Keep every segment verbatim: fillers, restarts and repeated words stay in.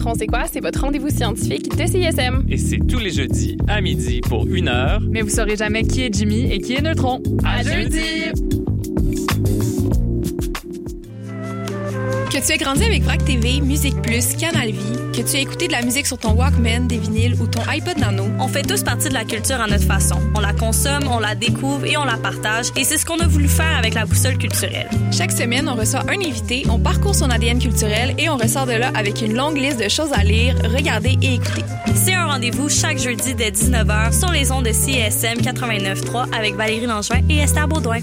Neutron, c'est quoi? C'est votre rendez-vous scientifique de C I S M. Et c'est tous les jeudis à midi pour une heure. Mais vous saurez jamais qui est Jimmy et qui est Neutron. À, à jeudi! Que tu aies grandi avec Vrac T V, Musique Plus, Canal Vie, que tu aies écouté de la musique sur ton Walkman, des vinyles ou ton iPod Nano, on fait tous partie de la culture à notre façon. On la consomme, on la découvre et on la partage. Et c'est ce qu'on a voulu faire avec la boussole culturelle. Chaque semaine, on reçoit un invité, on parcourt son A D N culturel et on ressort de là avec une longue liste de choses à lire, regarder et écouter. C'est un rendez-vous chaque jeudi dès dix-neuf heures sur les ondes de C I S M quatre-vingt-neuf point trois avec Valérie Langevin et Esther Baudouin.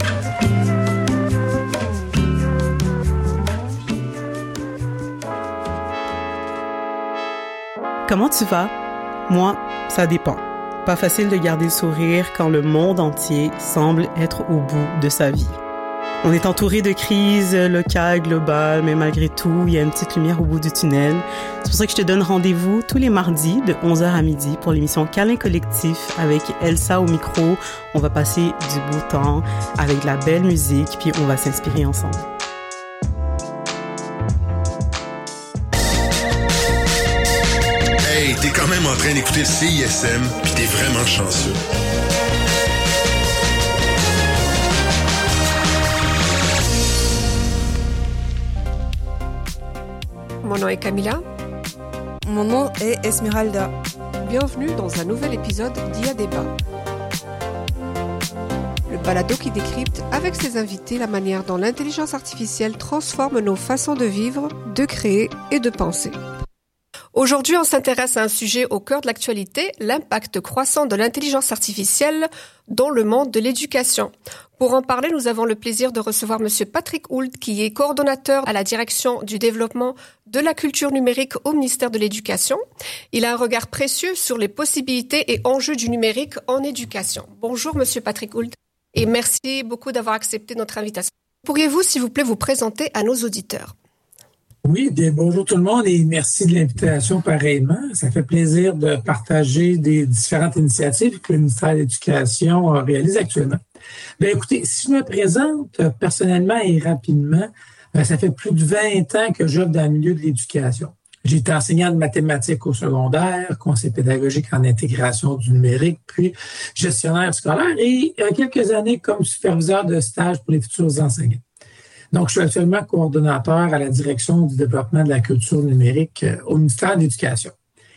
Comment tu vas? Moi, ça dépend. Pas facile de garder le sourire quand le monde entier semble être au bout de sa vie. On est entouré de crises locales, globales, mais malgré tout, il y a une petite lumière au bout du tunnel. C'est pour ça que je te donne rendez-vous tous les mardis de onze heures à midi pour l'émission Câlin Collectif avec Elsa au micro. On va passer du beau temps avec de la belle musique, puis on va s'inspirer ensemble. Hey, t'es quand même en train d'écouter le C I S M, pis t'es vraiment chanceux. Mon nom est Camilla. Mon nom est Esmeralda. Bienvenue dans un nouvel épisode d'I A Débat. Le balado qui décrypte avec ses invités la manière dont l'intelligence artificielle transforme nos façons de vivre, de créer et de penser. Aujourd'hui, on s'intéresse à un sujet au cœur de l'actualité, l'impact croissant de l'intelligence artificielle dans le monde de l'éducation. Pour en parler, nous avons le plaisir de recevoir Monsieur Patrick Hoult, qui est coordonnateur à la direction du développement de la culture numérique au ministère de l'Éducation. Il a un regard précieux sur les possibilités et enjeux du numérique en éducation. Bonjour Monsieur Patrick Hoult et merci beaucoup d'avoir accepté notre invitation. Pourriez-vous, s'il vous plaît, vous présenter à nos auditeurs? Oui, bien bonjour tout le monde et merci de l'invitation pareillement. Ça fait plaisir de partager des différentes initiatives que le ministère de l'Éducation réalise actuellement. Bien écoutez, si je me présente personnellement et rapidement, ça fait plus de vingt ans que j'œuvre dans le milieu de l'éducation. J'ai été enseignant de mathématiques au secondaire, conseiller pédagogique en intégration du numérique, puis gestionnaire scolaire et il y a quelques années comme superviseur de stage pour les futurs enseignants. Donc, je suis actuellement coordonnateur à la direction du développement de la culture numérique au ministère de l'Éducation.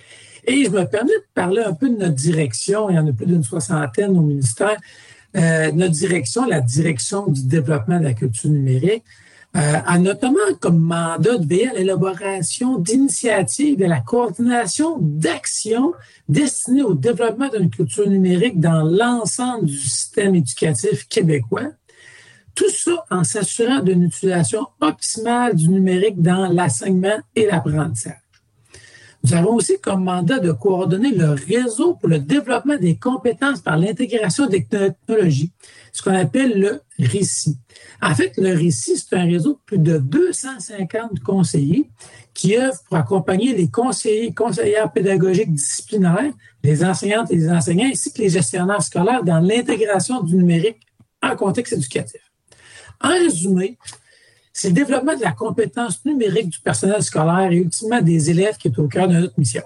Et je me permets de parler un peu de notre direction. Il y en a plus d'une soixantaine au ministère. Euh, notre direction, la direction du développement de la culture numérique, euh, a notamment comme mandat de veiller à l'élaboration d'initiatives et à la coordination d'actions destinées au développement d'une culture numérique dans l'ensemble du système éducatif québécois. Tout ça en s'assurant d'une utilisation optimale du numérique dans l'enseignement et l'apprentissage. Nous avons aussi comme mandat de coordonner le réseau pour le développement des compétences par l'intégration des technologies, ce qu'on appelle le R I C I. En fait, le R I C I, c'est un réseau de plus de deux cent cinquante conseillers qui œuvrent pour accompagner les conseillers, conseillères pédagogiques disciplinaires, les enseignantes et les enseignants, ainsi que les gestionnaires scolaires dans l'intégration du numérique en contexte éducatif. En résumé, c'est le développement de la compétence numérique du personnel scolaire et ultimement des élèves qui est au cœur de notre mission.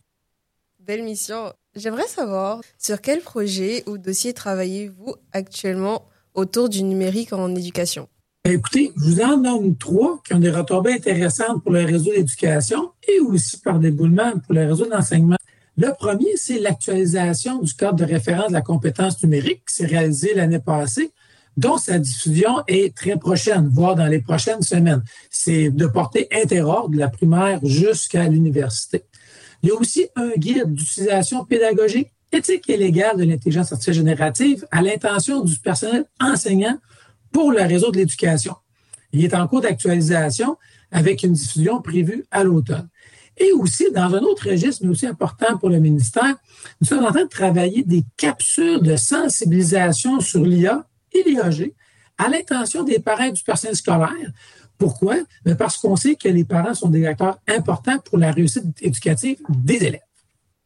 Belle mission. J'aimerais savoir sur quel projet ou dossier travaillez-vous actuellement autour du numérique en éducation? Écoutez, je vous en nomme trois qui ont des retombées intéressantes pour le réseau d'éducation et aussi par déboulement pour le réseau d'enseignement. Le premier, c'est l'actualisation du cadre de référence de la compétence numérique qui s'est réalisé l'année passée, dont sa diffusion est très prochaine, voire dans les prochaines semaines. C'est de portée interordre de la primaire jusqu'à l'université. Il y a aussi un guide d'utilisation pédagogique, éthique et légale de l'intelligence artificielle générative à l'intention du personnel enseignant pour le réseau de l'éducation. Il est en cours d'actualisation avec une diffusion prévue à l'automne. Et aussi, dans un autre registre, mais aussi important pour le ministère, nous sommes en train de travailler des capsules de sensibilisation sur l'I A et l'I A G à l'intention des parents et du personnel scolaire. Pourquoi? Bien parce qu'on sait que les parents sont des acteurs importants pour la réussite éducative des élèves.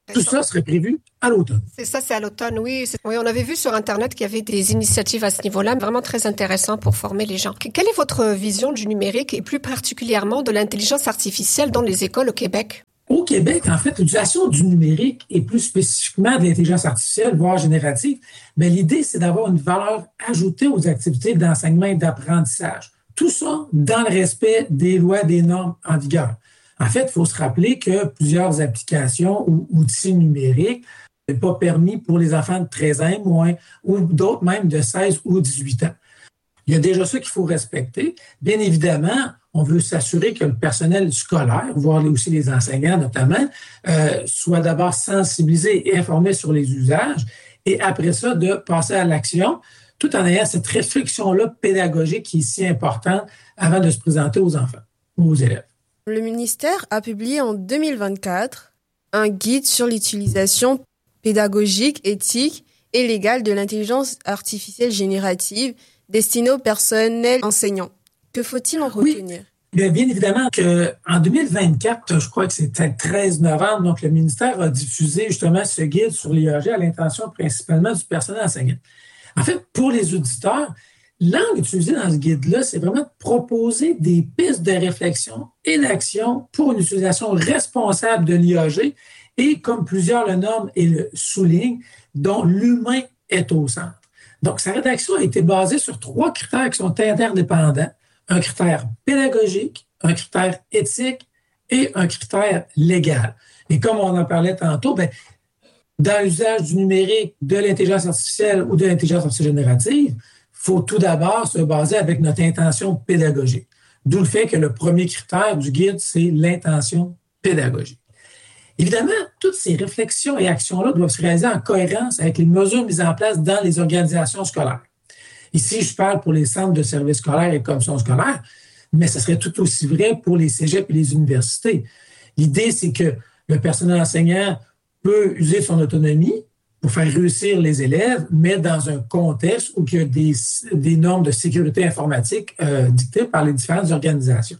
Tout ça serait prévu à l'automne. C'est ça, c'est à l'automne, oui. C'est... Oui, on avait vu sur Internet qu'il y avait des initiatives à ce niveau-là, vraiment très intéressant pour former les gens. Quelle est votre vision du numérique et plus particulièrement de l'intelligence artificielle dans les écoles au Québec? Au Québec, en fait, l'utilisation du numérique et plus spécifiquement de l'intelligence artificielle, voire générative, mais l'idée, c'est d'avoir une valeur ajoutée aux activités d'enseignement et d'apprentissage. Tout ça dans le respect des lois et des normes en vigueur. En fait, il faut se rappeler que plusieurs applications ou outils numériques ne sont pas permis pour les enfants de treize ans et moins, ou d'autres même de seize ou dix-huit ans. Il y a déjà ça qu'il faut respecter. Bien évidemment, on veut s'assurer que le personnel scolaire, voire aussi les enseignants notamment, euh, soit d'abord sensibilisé et informé sur les usages, et après ça, de passer à l'action, tout en ayant cette réflexion-là pédagogique qui est si importante avant de se présenter aux enfants ou aux élèves. Le ministère a publié en deux mille vingt-quatre un guide sur l'utilisation pédagogique, éthique et légale de l'intelligence artificielle générative destiné au personnel enseignant. Que faut-il en retenir? Oui, bien, bien évidemment qu'en deux mille vingt-quatre, je crois que c'était le treize novembre, donc le ministère a diffusé justement ce guide sur l'I A G à l'intention principalement du personnel enseignant. En fait, pour les auditeurs, l'angle utilisé dans ce guide-là, c'est vraiment de proposer des pistes de réflexion et d'action pour une utilisation responsable de l'I A G et, comme plusieurs le nomment et le soulignent, dont l'humain est au centre. Donc, sa rédaction a été basée sur trois critères qui sont interdépendants. Un critère pédagogique, un critère éthique et un critère légal. Et comme on en parlait tantôt, bien, dans l'usage du numérique, de l'intelligence artificielle ou de l'intelligence artificielle générative, il faut tout d'abord se baser avec notre intention pédagogique. D'où le fait que le premier critère du guide, c'est l'intention pédagogique. Évidemment, toutes ces réflexions et actions-là doivent se réaliser en cohérence avec les mesures mises en place dans les organisations scolaires. Ici, je parle pour les centres de services scolaires et commissions scolaires, mais ce serait tout aussi vrai pour les cégeps et les universités. L'idée, c'est que le personnel enseignant peut user son autonomie pour faire réussir les élèves, mais dans un contexte où il y a des, des normes de sécurité informatique euh, dictées par les différentes organisations.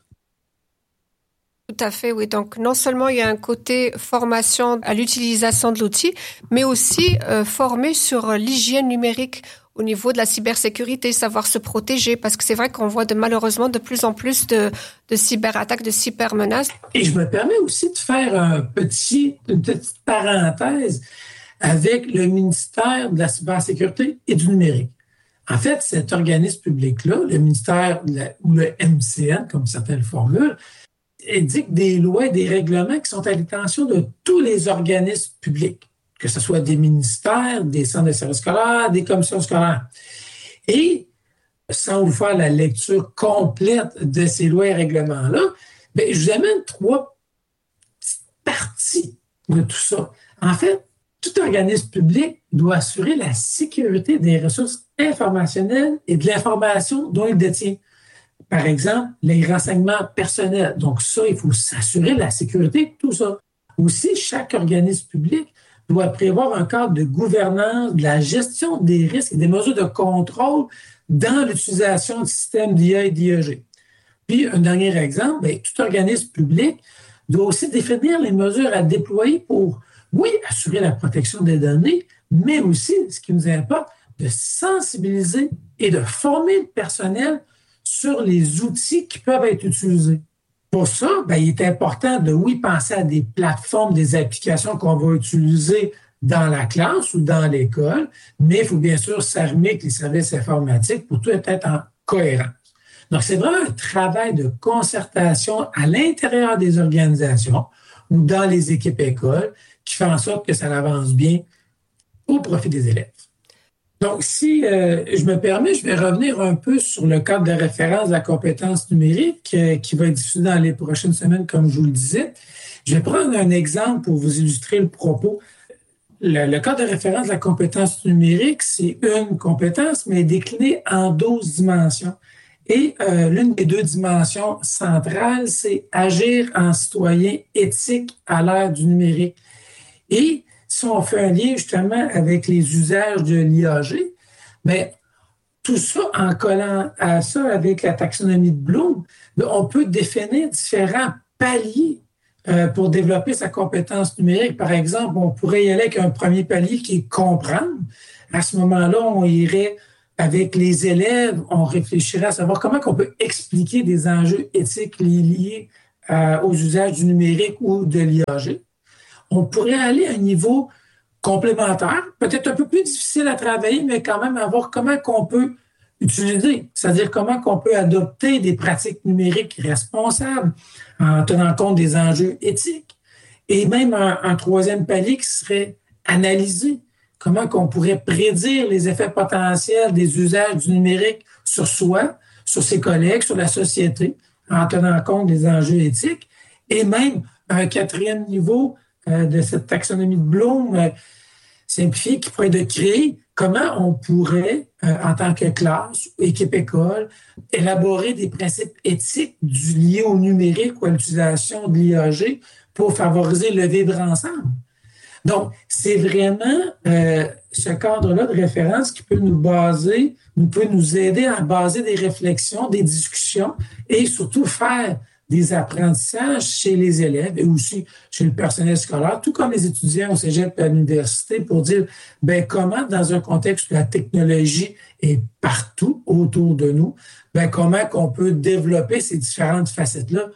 Tout à fait, oui. Donc, non seulement il y a un côté formation à l'utilisation de l'outil, mais aussi euh, former sur l'hygiène numérique au niveau de la cybersécurité, savoir se protéger, parce que c'est vrai qu'on voit de, malheureusement de plus en plus de, de cyberattaques, de cybermenaces. Et je me permets aussi de faire un petit, une petite parenthèse avec le ministère de la cybersécurité et du numérique. En fait, cet organisme public-là, le ministère de la, ou le M C N, comme certains le formulent, édicte des lois et des règlements qui sont à l'intention de tous les organismes publics, que ce soit des ministères, des centres de services scolaires, des commissions scolaires. Et, sans vous faire la lecture complète de ces lois et règlements-là, bien, je vous amène trois petites parties de tout ça. En fait, tout organisme public doit assurer la sécurité des ressources informationnelles et de l'information dont il détient. Par exemple, les renseignements personnels. Donc ça, il faut s'assurer de la sécurité de tout ça. Aussi, chaque organisme public doit prévoir un cadre de gouvernance, de la gestion des risques et des mesures de contrôle dans l'utilisation du système d'I A et d'I A G. Puis, un dernier exemple, bien, tout organisme public doit aussi définir les mesures à déployer pour, oui, assurer la protection des données, mais aussi, ce qui nous importe, de sensibiliser et de former le personnel sur les outils qui peuvent être utilisés. Pour ça, bien, il est important de, oui, penser à des plateformes, des applications qu'on va utiliser dans la classe ou dans l'école, mais il faut bien sûr s'armer avec les services informatiques pour tout être en cohérence. Donc, c'est vraiment un travail de concertation à l'intérieur des organisations ou dans les équipes écoles qui fait en sorte que ça avance bien au profit des élèves. Donc, si euh, je me permets, je vais revenir un peu sur le cadre de référence de la compétence numérique euh, qui va être diffusé dans les prochaines semaines, comme je vous le disais. Je vais prendre un exemple pour vous illustrer le propos. Le, le cadre de référence de la compétence numérique, c'est une compétence, mais déclinée en douze dimensions. Et euh, l'une des deux dimensions centrales, c'est agir en citoyen éthique à l'ère du numérique. Et si on fait un lien justement avec les usages de l'I A G, bien, tout ça en collant à ça avec la taxonomie de Bloom, bien, on peut définir différents paliers euh, pour développer sa compétence numérique. Par exemple, on pourrait y aller avec un premier palier qui est comprendre. À ce moment-là, on irait avec les élèves, on réfléchirait à savoir comment on peut expliquer des enjeux éthiques liés euh, aux usages du numérique ou de l'I A G. On pourrait aller à un niveau complémentaire, peut-être un peu plus difficile à travailler, mais quand même à voir comment on peut utiliser, c'est-à-dire comment on peut adopter des pratiques numériques responsables en tenant compte des enjeux éthiques. Et même un, un troisième palier qui serait analyser comment on pourrait prédire les effets potentiels des usages du numérique sur soi, sur ses collègues, sur la société, en tenant compte des enjeux éthiques. Et même un quatrième niveau euh, de cette taxonomie de Bloom euh, simplifiée qui pourrait être de créer comment on pourrait, euh, en tant que classe, équipe école, élaborer des principes éthiques du, liés au numérique ou à l'utilisation de l'I A G pour favoriser le vivre ensemble. Donc, c'est vraiment euh, ce cadre-là de référence qui peut nous baser, nous peut nous aider à baser des réflexions, des discussions et surtout faire des apprentissages chez les élèves et aussi chez le personnel scolaire, tout comme les étudiants au cégep et à l'université pour dire ben, comment, dans un contexte où la technologie est partout autour de nous, ben, comment on peut développer ces différentes facettes-là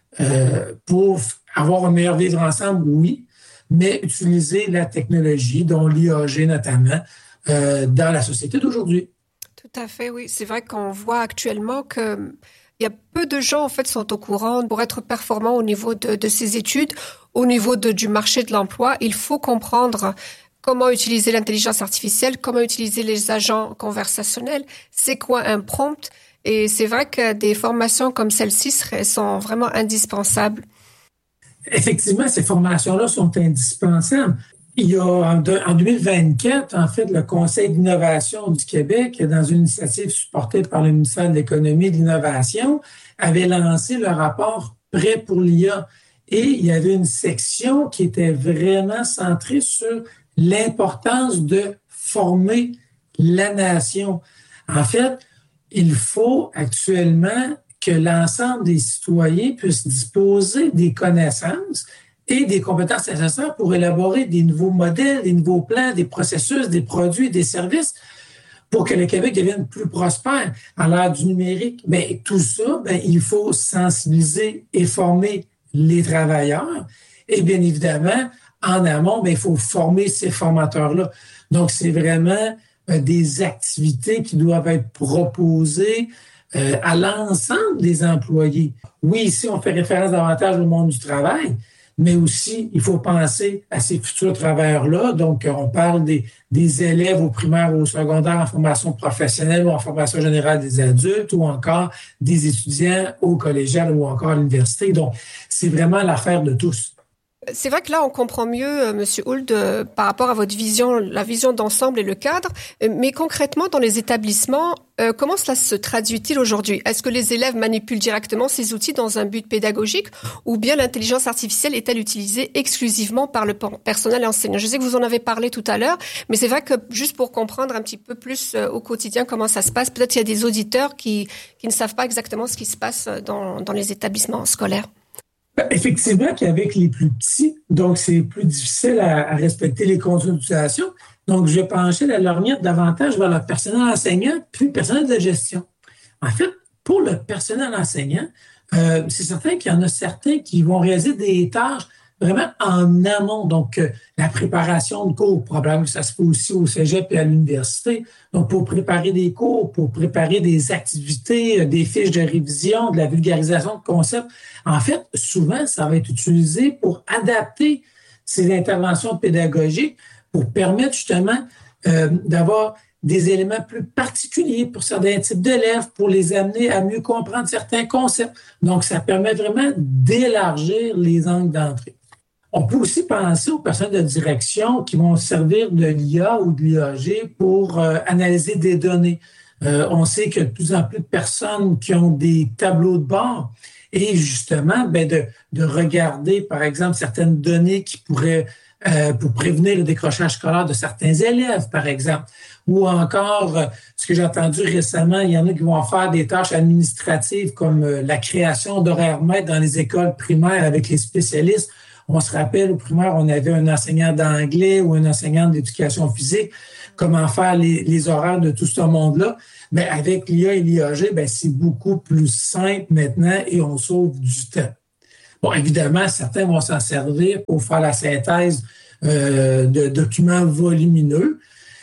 euh, pour avoir un meilleur vivre ensemble, oui, mais utiliser la technologie, dont l'I A G notamment, euh, dans la société d'aujourd'hui. Tout à fait, oui. C'est vrai qu'on voit actuellement que il y a peu de gens, en fait, sont au courant pour être performants au niveau de, de ces études, au niveau de, du marché de l'emploi. Il faut comprendre comment utiliser l'intelligence artificielle, comment utiliser les agents conversationnels, c'est quoi un prompt. Et c'est vrai que des formations comme celle-ci seraient, sont vraiment indispensables. Effectivement, ces formations-là sont indispensables. Il y a en deux mille vingt-quatre, en fait, le Conseil d'innovation du Québec, dans une initiative supportée par le ministère de l'Économie et de l'Innovation, avait lancé le rapport Prêt pour l'I A. Et il y avait une section qui était vraiment centrée sur l'importance de former la nation. En fait, il faut actuellement que l'ensemble des citoyens puissent disposer des connaissances et des compétences nécessaires pour élaborer des nouveaux modèles, des nouveaux plans, des processus, des produits, des services pour que le Québec devienne plus prospère à l'ère du numérique. Bien, tout ça, bien, il faut sensibiliser et former les travailleurs. Et bien évidemment, en amont, bien, il faut former ces formateurs-là. Donc, c'est vraiment euh, des activités qui doivent être proposées euh, à l'ensemble des employés. Oui, ici, on fait référence davantage au monde du travail, mais aussi, il faut penser à ces futurs travailleurs-là. Donc, on parle des, des élèves au primaire ou au secondaire en formation professionnelle ou en formation générale des adultes ou encore des étudiants au collégial ou encore à l'université. Donc, c'est vraiment l'affaire de tous. C'est vrai que là, on comprend mieux, euh, Monsieur Huld, euh, par rapport à votre vision, la vision d'ensemble et le cadre. Euh, mais concrètement, dans les établissements, euh, comment cela se traduit-il aujourd'hui? Est-ce que les élèves manipulent directement ces outils dans un but pédagogique ou bien l'intelligence artificielle est-elle utilisée exclusivement par le personnel enseignant? Je sais que vous en avez parlé tout à l'heure, mais c'est vrai que juste pour comprendre un petit peu plus euh, au quotidien comment ça se passe, peut-être qu'il y a des auditeurs qui, qui ne savent pas exactement ce qui se passe dans, dans les établissements scolaires. Effectivement qu'avec les plus petits, donc c'est plus difficile à, à respecter les conditions d'utilisation. Donc, je vais pencher la lorgnette davantage vers le personnel enseignant puis le personnel de gestion. En fait, pour le personnel enseignant, euh, c'est certain qu'il y en a certains qui vont réaliser des tâches vraiment en amont. Donc, euh, la préparation de cours, probablement que ça se fait aussi au cégep et à l'université. Donc, pour préparer des cours, pour préparer des activités, euh, des fiches de révision, de la vulgarisation de concepts. En fait, souvent, ça va être utilisé pour adapter ces interventions pédagogiques pour permettre justement euh, d'avoir des éléments plus particuliers pour certains types d'élèves, pour les amener à mieux comprendre certains concepts. Donc, ça permet vraiment d'élargir les angles d'entrée. On peut aussi penser aux personnes de direction qui vont servir de l'I A ou de l'I A G pour euh, analyser des données. Euh, on sait qu'il y a de plus en plus de personnes qui ont des tableaux de bord et justement ben de, de regarder, par exemple, certaines données qui pourraient, euh, pour prévenir le décrochage scolaire de certains élèves, par exemple. Ou encore, euh, ce que j'ai entendu récemment, il y en a qui vont faire des tâches administratives comme euh, la création d'horaires maîtres dans les écoles primaires avec les spécialistes. On se rappelle, au primaire, on avait un enseignant d'anglais ou un enseignant d'éducation physique. Comment faire les, les horaires de tout ce monde-là. Mais avec l'I A et l'I A G, ben, c'est beaucoup plus simple maintenant et on sauve du temps. Bon, évidemment, certains vont s'en servir pour faire la synthèse euh, de documents volumineux.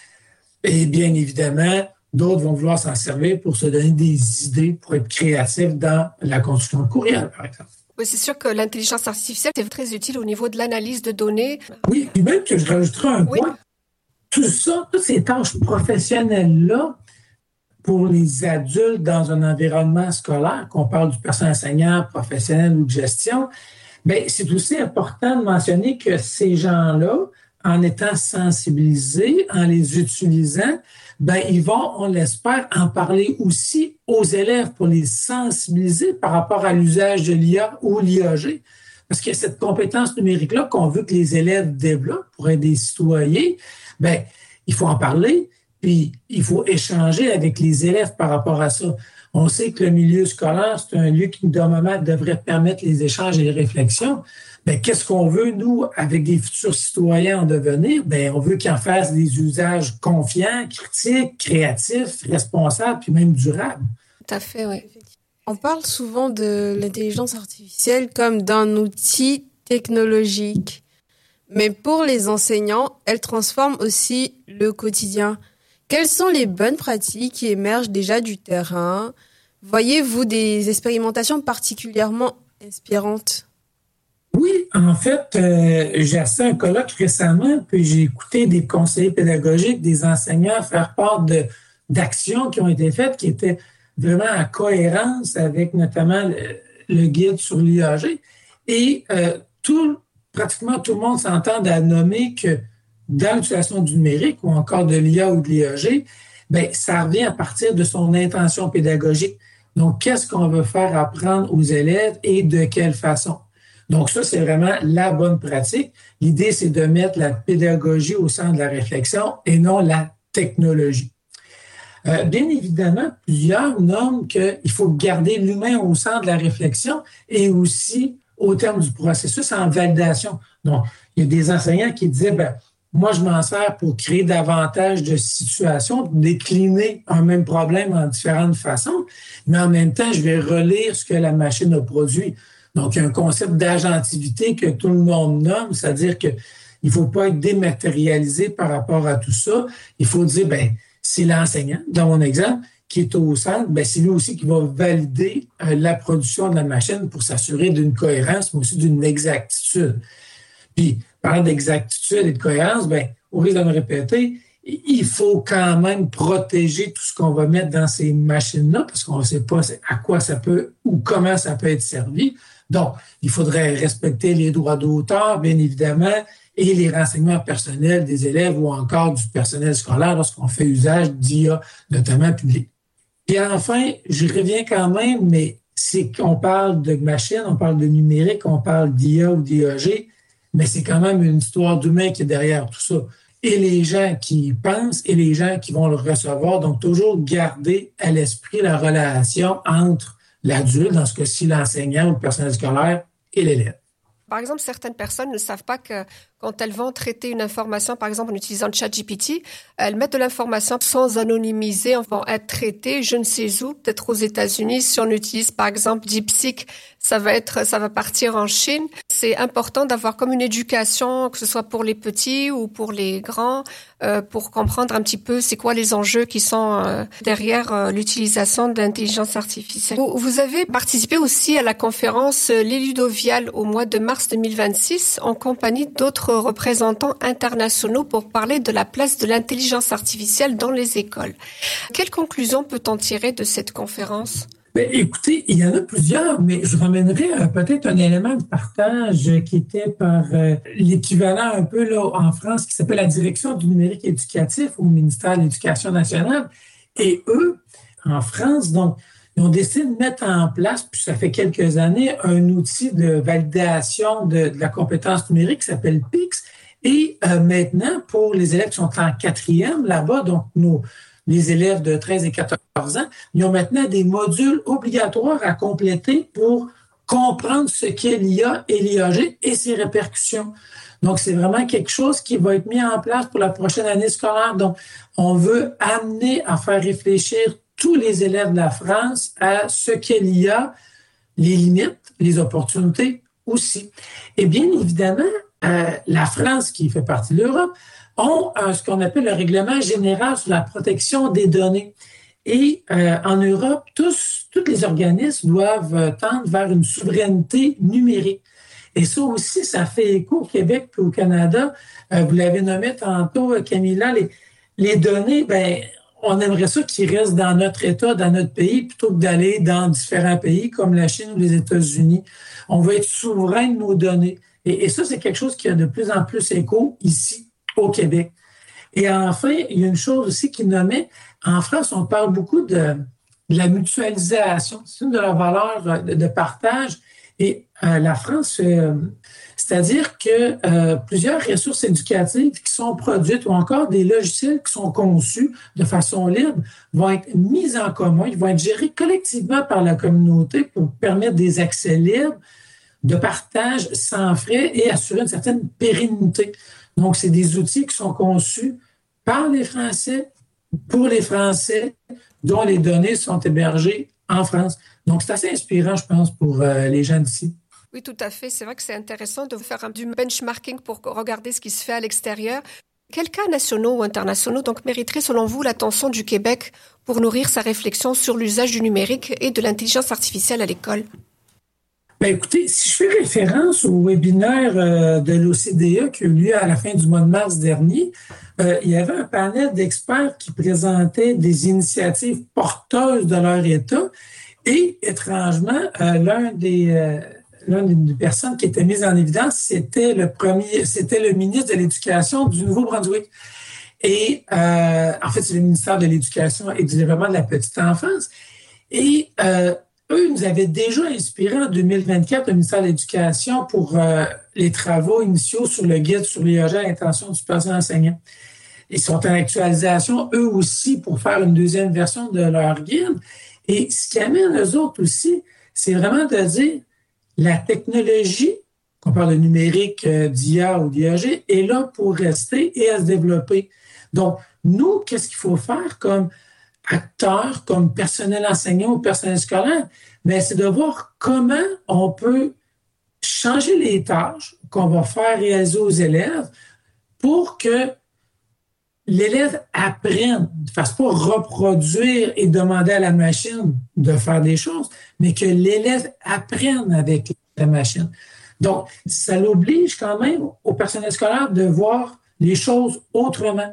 Et bien évidemment, d'autres vont vouloir s'en servir pour se donner des idées, pour être créatifs dans la construction de courriel, par exemple. Oui, c'est sûr que l'intelligence artificielle est très utile au niveau de l'analyse de données. Oui, puis même que je rajouterai un oui. point. Tout ça, toutes ces tâches professionnelles-là, pour les adultes dans un environnement scolaire, qu'on parle du personnel enseignant, professionnel ou de gestion, bien, c'est aussi important de mentionner que ces gens-là, en étant sensibilisés, en les utilisant, ben ils vont, on l'espère, en parler aussi aux élèves pour les sensibiliser par rapport à l'usage de l'I A ou l'I A G. Parce qu'il y a cette compétence numérique-là qu'on veut que les élèves développent pour être des citoyens. Ben il faut en parler, puis il faut échanger avec les élèves par rapport à ça. On sait que le milieu scolaire, c'est un lieu qui, normalement, devrait permettre les échanges et les réflexions. Bien, qu'est-ce qu'on veut, nous, avec des futurs citoyens en devenir? Bien, on veut qu'ils en fassent des usages confiants, critiques, créatifs, responsables, puis même durables. Tout à fait, oui. On parle souvent de l'intelligence artificielle comme d'un outil technologique. Mais pour les enseignants, elle transforme aussi le quotidien. Quelles sont les bonnes pratiques qui émergent déjà du terrain? Voyez-vous des expérimentations particulièrement inspirantes? Oui, en fait, euh, j'ai assisté à un colloque récemment, puis j'ai écouté des conseillers pédagogiques, des enseignants faire part de, d'actions qui ont été faites, qui étaient vraiment en cohérence avec notamment le, le guide sur l'I A G. Et euh, tout, pratiquement tout le monde s'entend à nommer que dans l'utilisation du numérique ou encore de l'I A ou de l'I A G, bien, ça revient à partir de son intention pédagogique. Donc, qu'est-ce qu'on veut faire apprendre aux élèves et de quelle façon? Donc, ça, c'est vraiment la bonne pratique. L'idée, c'est de mettre la pédagogie au centre de la réflexion et non la technologie. Euh, bien évidemment, plusieurs nomment qu'il faut garder l'humain au centre de la réflexion et aussi au terme du processus en validation. Donc, il y a des enseignants qui disaient, ben, moi, je m'en sers pour créer davantage de situations, décliner un même problème en différentes façons, mais en même temps, je vais relire ce que la machine a produit. Donc, il y a un concept d'agentivité que tout le monde nomme, c'est-à-dire qu'il ne faut pas être dématérialisé par rapport à tout ça. Il faut dire, ben, c'est l'enseignant, dans mon exemple, qui est au centre, ben, c'est lui aussi qui va valider euh, la production de la machine pour s'assurer d'une cohérence, mais aussi d'une exactitude. Puis, parlant d'exactitude et de cohérence, ben, au risque de me répéter, il faut quand même protéger tout ce qu'on va mettre dans ces machines-là parce qu'on ne sait pas à quoi ça peut ou comment ça peut être servi. Donc, il faudrait respecter les droits d'auteur, bien évidemment, et les renseignements personnels des élèves ou encore du personnel scolaire lorsqu'on fait usage d'I A, notamment public. Et enfin, je reviens quand même, mais c'est qu'on parle de machines, on parle de numérique, on parle d'I A ou d'I A G, mais c'est quand même une histoire d'humain qui est derrière tout ça. Et les gens qui y pensent et les gens qui vont le recevoir. Donc, toujours garder à l'esprit la relation entre l'adulte, dans ce cas-ci l'enseignant ou le personnel scolaire, et l'élève. Par exemple, certaines personnes ne savent pas que quand elles vont traiter une information, par exemple en utilisant ChatGPT, elles mettent de l'information sans anonymiser, elles vont être traitées je ne sais où, peut-être aux États-Unis. Si on utilise par exemple DeepSeek, ça va être, ça va partir en Chine. C'est important d'avoir comme une éducation, que ce soit pour les petits ou pour les grands, euh, pour comprendre un petit peu c'est quoi les enjeux qui sont euh, derrière euh, l'utilisation de l'intelligence artificielle. Vous, vous avez participé aussi à la conférence euh, Les Ludoviales au mois de mars deux mille vingt-six en compagnie d'autres représentants internationaux pour parler de la place de l'intelligence artificielle dans les écoles. Quelle conclusion peut-on tirer de cette conférence? Bien, écoutez, il y en a plusieurs, mais je ramènerai euh, peut-être un élément de partage qui était par euh, l'équivalent un peu là en France qui s'appelle la Direction du numérique éducatif au ministère de l'Éducation nationale. Et eux, en France, donc, ils ont décidé de mettre en place, puis ça fait quelques années, un outil de validation de, de la compétence numérique qui s'appelle P I X. Et euh, maintenant, pour les élèves qui sont en quatrième là-bas, donc nos, les élèves de treize et quatorze ans, ils ont maintenant des modules obligatoires à compléter pour comprendre ce qu'est l'I A et l'I A G et ses répercussions. Donc, c'est vraiment quelque chose qui va être mis en place pour la prochaine année scolaire. Donc, on veut amener à faire réfléchir tous les élèves de la France à ce qu'est l'I A, les limites, les opportunités aussi. Et bien évidemment, euh, la France, qui fait partie de l'Europe, ont euh, ce qu'on appelle le règlement général sur la protection des données. Et euh, en Europe, tous, tous les organismes doivent euh, tendre vers une souveraineté numérique. Et ça aussi, ça fait écho au Québec et au Canada. Euh, vous l'avez nommé tantôt, Camilla, les, les données, ben, on aimerait ça qu'ils restent dans notre État, dans notre pays, plutôt que d'aller dans différents pays comme la Chine ou les États-Unis. On veut être souverain de nos données. Et, et ça, c'est quelque chose qui a de plus en plus écho ici, au Québec. Et enfin, il y a une chose aussi qui nommait, en France, on parle beaucoup de, de la mutualisation. C'est une de leurs valeurs de, de partage. Et euh, la France, euh, c'est-à-dire que euh, plusieurs ressources éducatives qui sont produites ou encore des logiciels qui sont conçus de façon libre vont être mis en commun, ils vont être gérés collectivement par la communauté pour permettre des accès libres, de partage sans frais et assurer une certaine pérennité. Donc, c'est des outils qui sont conçus par les Français, pour les Français, dont les données sont hébergées en France. Donc, c'est assez inspirant, je pense, pour euh, les gens d'ici. Oui, tout à fait. C'est vrai que c'est intéressant de faire un, du benchmarking pour regarder ce qui se fait à l'extérieur. Quels cas nationaux ou internationaux donc mériteraient, selon vous, l'attention du Québec pour nourrir sa réflexion sur l'usage du numérique et de l'intelligence artificielle à l'école? Bien, écoutez, si je fais référence au webinaire euh, de l'O C D E qui a eu lieu à la fin du mois de mars dernier, euh, il y avait un panel d'experts qui présentait des initiatives porteuses de leur État et, étrangement, euh, l'un des, euh, l'une des personnes qui était mise en évidence, c'était le premier, c'était le ministre de l'Éducation du Nouveau-Brunswick. Et, euh, en fait, c'est le ministère de l'Éducation et du développement de la petite enfance. Et, euh, eux nous avaient déjà inspiré en deux mille vingt-quatre, le ministère de l'Éducation, pour euh, les travaux initiaux sur le guide sur l'I A G à l'intention du personnel enseignant. Ils sont en actualisation, eux aussi, pour faire une deuxième version de leur guide. Et ce qui amène eux autres aussi, c'est vraiment de dire la technologie, qu'on parle de numérique, euh, d'I A ou d'I A G, est là pour rester et à se développer. Donc, nous, qu'est-ce qu'il faut faire comme acteurs, comme personnel enseignant ou personnel scolaire? Bien, c'est de voir comment on peut changer les tâches qu'on va faire réaliser aux élèves pour que l'élève apprenne, ne fasse pas reproduire et demander à la machine de faire des choses, mais que l'élève apprenne avec la machine. Donc, ça l'oblige quand même au personnel scolaire de voir les choses autrement.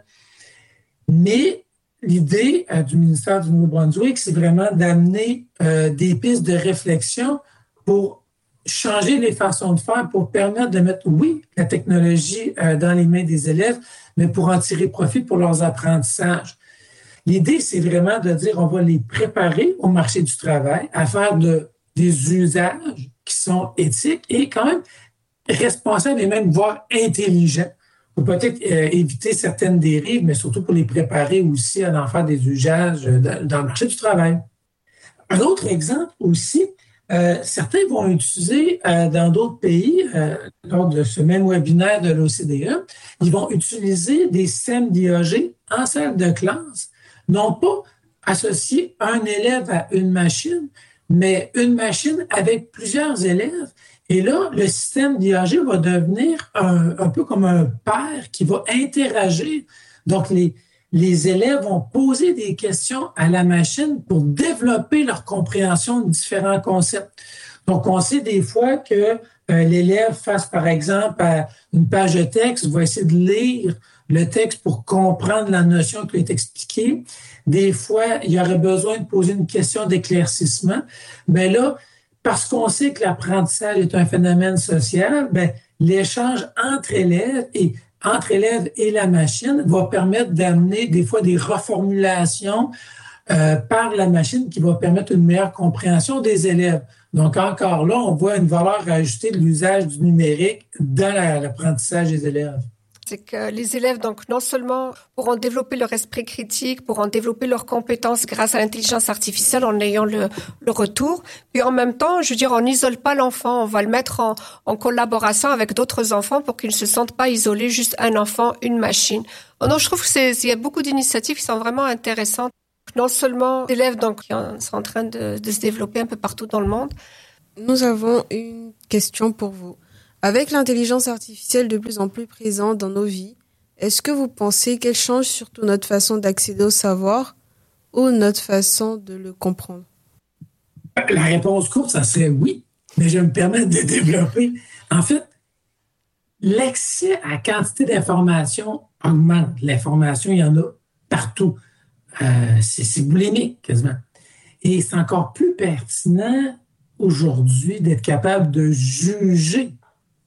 Mais l'idée euh, du ministère du Nouveau-Brunswick, c'est vraiment d'amener euh, des pistes de réflexion pour changer les façons de faire, pour permettre de mettre, oui, la technologie euh, dans les mains des élèves, mais pour en tirer profit pour leurs apprentissages. L'idée, c'est vraiment de dire on va les préparer au marché du travail, à faire de, des usages qui sont éthiques et quand même responsables et même voire intelligents, pour peut-être euh, éviter certaines dérives, mais surtout pour les préparer aussi à en faire des usages euh, dans, dans le marché du travail. Un autre exemple aussi, euh, certains vont utiliser euh, dans d'autres pays, euh, lors de ce même webinaire de l'O C D E, ils vont utiliser des systèmes d'I A G en salle de classe, non pas associer un élève à une machine, mais une machine avec plusieurs élèves. Et là, le système d'I A G va devenir un, un peu comme un père qui va interagir. Donc, les, les élèves vont poser des questions à la machine pour développer leur compréhension de différents concepts. Donc, on sait des fois que euh, l'élève face, par exemple, à une page de texte, va essayer de lire le texte pour comprendre la notion qui est expliquée. Des fois, il y aurait besoin de poser une question d'éclaircissement. Mais là, parce qu'on sait que l'apprentissage est un phénomène social, ben, l'échange entre élèves et entre élèves et la machine va permettre d'amener des fois des reformulations euh, par la machine qui va permettre une meilleure compréhension des élèves. Donc, encore là, on voit une valeur ajoutée de l'usage du numérique dans la, l'apprentissage des élèves. C'est que les élèves, donc, non seulement pourront développer leur esprit critique, pourront développer leurs compétences grâce à l'intelligence artificielle en ayant le, le retour. Puis en même temps, je veux dire, on n'isole pas l'enfant. On va le mettre en, en collaboration avec d'autres enfants pour qu'ils ne se sentent pas isolés, juste un enfant, une machine. Oh non, je trouve qu'il y a beaucoup d'initiatives qui sont vraiment intéressantes. Non seulement les élèves, donc, qui sont en train de, de se développer un peu partout dans le monde. Nous avons une question pour vous. Avec l'intelligence artificielle de plus en plus présente dans nos vies, est-ce que vous pensez qu'elle change surtout notre façon d'accéder au savoir ou notre façon de le comprendre? La réponse courte, ça serait oui, mais je me permets de développer. En fait, l'accès à la quantité d'informations augmente. L'information, il y en a partout. Euh, c'est, c'est boulimique, quasiment. Et c'est encore plus pertinent aujourd'hui d'être capable de juger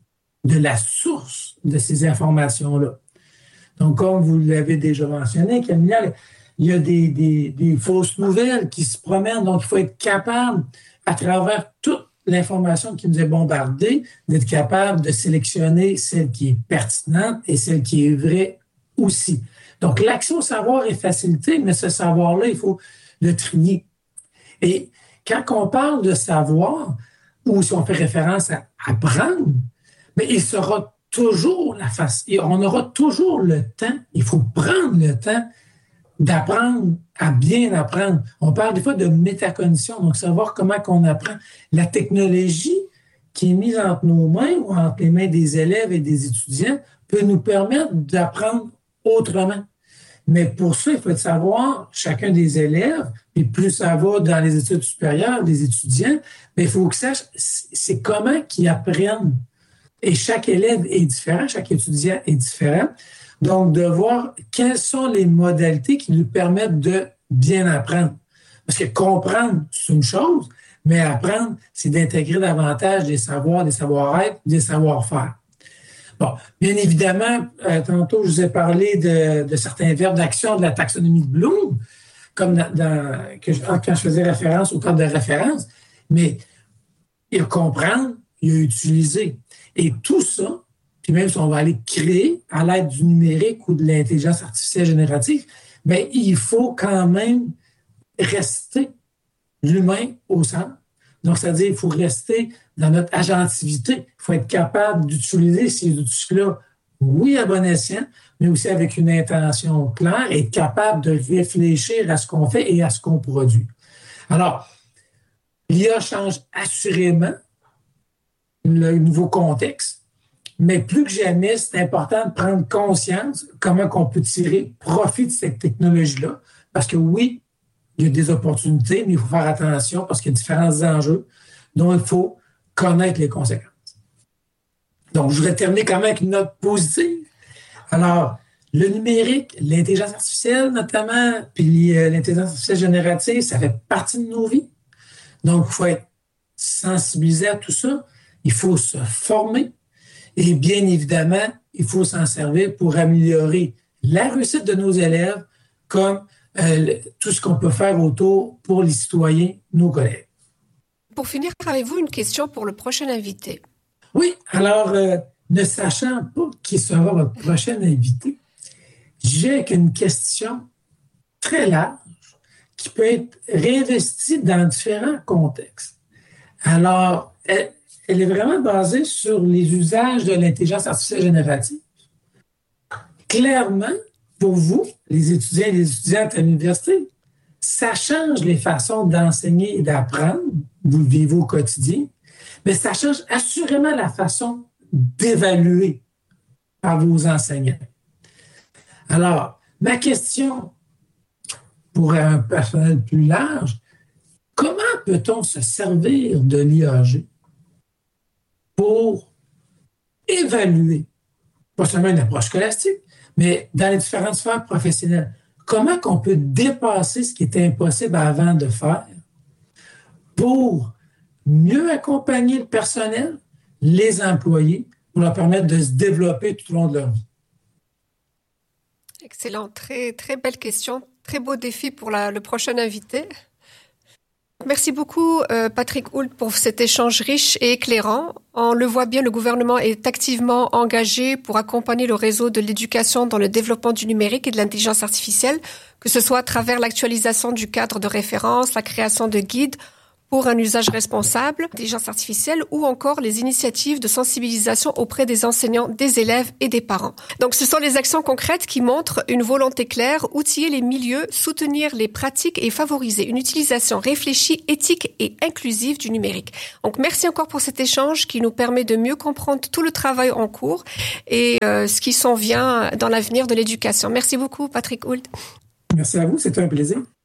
de la source de ces informations-là. Donc, comme vous l'avez déjà mentionné, Camille, il y a des, des, des fausses nouvelles qui se promènent, donc il faut être capable, à travers toute l'information qui nous est bombardée, d'être capable de sélectionner celle qui est pertinente et celle qui est vraie aussi. Donc, l'accès au savoir est facilité, mais ce savoir-là, il faut le trier. Et quand on parle de savoir, ou si on fait référence à apprendre, mais il sera toujours la face. Et on aura toujours le temps. Il faut prendre le temps d'apprendre à bien apprendre. On parle des fois de métacognition, donc savoir comment qu'on apprend. La technologie qui est mise entre nos mains ou entre les mains des élèves et des étudiants peut nous permettre d'apprendre autrement. Mais pour ça, il faut savoir, chacun des élèves, et plus ça va dans les études supérieures, des étudiants, mais il faut qu'ils sachent c'est comment qu'ils apprennent. Et chaque élève est différent, chaque étudiant est différent. Donc, de voir quelles sont les modalités qui nous permettent de bien apprendre. Parce que comprendre, c'est une chose, mais apprendre, c'est d'intégrer davantage des savoirs, des savoir-être, des savoir-faire. Bon, bien évidemment, euh, tantôt, je vous ai parlé de, de certains verbes d'action de la taxonomie de Bloom, comme dans, dans, que je, quand je faisais référence au cadre de référence, mais il y a comprendre, il y a utiliser. Et tout ça, puis même si on va aller créer à l'aide du numérique ou de l'intelligence artificielle générative, bien, il faut quand même rester l'humain au centre. Donc, c'est-à-dire qu'il faut rester dans notre agentivité. Il faut être capable d'utiliser ces outils-là, oui, à bon escient, mais aussi avec une intention claire et être capable de réfléchir à ce qu'on fait et à ce qu'on produit. Alors, l'I A change assurément le nouveau contexte, mais plus que jamais, c'est important de prendre conscience comment on peut tirer profit de cette technologie-là, parce que oui, il y a des opportunités, mais il faut faire attention parce qu'il y a différents enjeux dont il faut connaître les conséquences. Donc, je voudrais terminer quand même avec une note positive. Alors, le numérique, l'intelligence artificielle notamment, puis l'intelligence artificielle générative, ça fait partie de nos vies. Donc, il faut être sensibilisé à tout ça. Il faut se former et bien évidemment, il faut s'en servir pour améliorer la réussite de nos élèves comme euh, tout ce qu'on peut faire autour pour les citoyens, nos collègues. Pour finir, avez-vous une question pour le prochain invité? Oui, alors, euh, ne sachant pas qui sera votre prochain invité, j'ai une question très large qui peut être réinvestie dans différents contextes. Alors, elle, elle est vraiment basée sur les usages de l'intelligence artificielle générative. Clairement, pour vous, les étudiants et les étudiantes à l'université, ça change les façons d'enseigner et d'apprendre, vous le vivez au quotidien, mais ça change assurément la façon d'évaluer par vos enseignants. Alors, ma question pour un personnel plus large, comment peut-on se servir de l'I A G pour évaluer, pas seulement une approche scolastique, mais dans les différentes sphères professionnelles? Comment qu'on peut dépasser ce qui était impossible avant de faire pour mieux accompagner le personnel, les employés, pour leur permettre de se développer tout au long de leur vie? Excellent. Très, très belle question, très beau défi pour la, le prochain invité. Merci beaucoup, euh, Patrick Hoult, pour cet échange riche et éclairant. On le voit bien, le gouvernement est activement engagé pour accompagner le réseau de l'éducation dans le développement du numérique et de l'intelligence artificielle, que ce soit à travers l'actualisation du cadre de référence, la création de guides pour un usage responsable, l'intelligence artificielle ou encore les initiatives de sensibilisation auprès des enseignants, des élèves et des parents. Donc ce sont les actions concrètes qui montrent une volonté claire, outiller les milieux, soutenir les pratiques et favoriser une utilisation réfléchie, éthique et inclusive du numérique. Donc merci encore pour cet échange qui nous permet de mieux comprendre tout le travail en cours et euh, ce qui s'en vient dans l'avenir de l'éducation. Merci beaucoup, Patrick Hoult. Merci à vous, c'était un plaisir.